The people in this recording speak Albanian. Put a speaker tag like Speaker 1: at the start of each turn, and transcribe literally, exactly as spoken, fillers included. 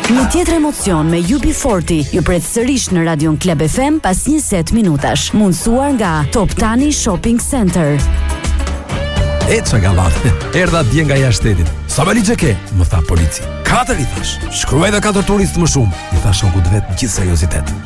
Speaker 1: Një tjetër emocion me U B forty ju pret sërish në Radion Club F M pas njëzet minutash. Mundsuar nga Top Tani Shopping Center.
Speaker 2: E që gallate, erdha dje nga jashtetit. Sa me ligje ke? Më tha polici. Katër i thash. Shkruaj dhe katër turistë më shumë. I thash shokut vet gjithë seriozitet.